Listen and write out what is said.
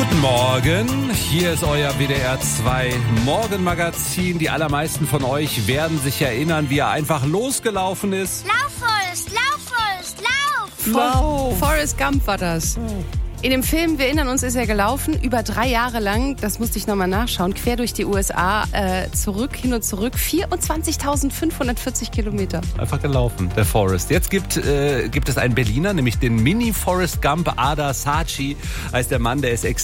Guten Morgen, hier ist euer WDR 2 Morgenmagazin. Die allermeisten von euch werden sich erinnern, wie er einfach losgelaufen ist. Lauf, Forrest, lauf, Forrest, lauf! Forrest Gump war das. In dem Film, wir erinnern uns, ist er gelaufen, über 3 Jahre lang, das musste ich nochmal nachschauen, quer durch die USA, hin und zurück, 24.540 Kilometer. Einfach gelaufen, der Forrest. Jetzt gibt es einen Berliner, nämlich den Mini-Forrest Gump. Ada Saatchi heißt der Mann, der ist